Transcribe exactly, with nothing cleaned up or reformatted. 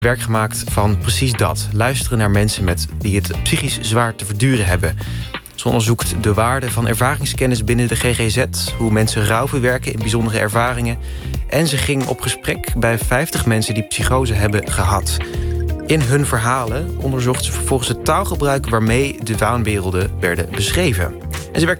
werk gemaakt van precies dat. Luisteren naar mensen met die het psychisch zwaar te verduren hebben. Ze onderzoekt de waarde van ervaringskennis binnen de G G Z... hoe mensen rouw verwerken in bijzondere ervaringen... en ze ging op gesprek bij vijftig mensen die psychose hebben gehad. In hun verhalen onderzocht ze vervolgens het taalgebruik... waarmee de waanwerelden werden beschreven. En ze werkt